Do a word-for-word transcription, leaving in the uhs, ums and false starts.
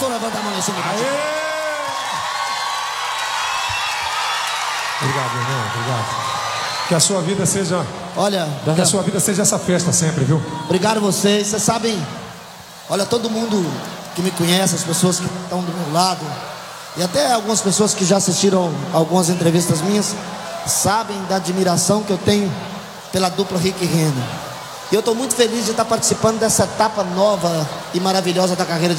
levanta a mão em cima do Aê! Obrigado, irmão, obrigado. Que a sua vida seja... Olha, que a sua vida seja essa festa sempre, viu? Obrigado vocês, vocês sabem. Olha, todo mundo que me conhece, as pessoas que estão do meu lado, e até algumas pessoas que já assistiram algumas entrevistas minhas, sabem da admiração que eu tenho pela dupla Rick e Reno. E eu estou muito feliz de estar participando dessa etapa nova e maravilhosa da carreira de